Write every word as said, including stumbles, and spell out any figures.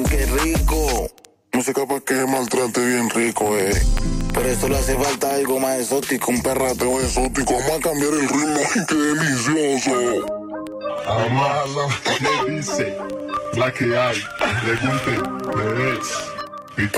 qué rico. Música pa' que maltrate bien rico, eh. Pero esto le hace falta algo más exótico, un perrateo exótico. Vamos a cambiar el ritmo, qué delicioso. Amala, le dice, la que hay, pregunte, me ves.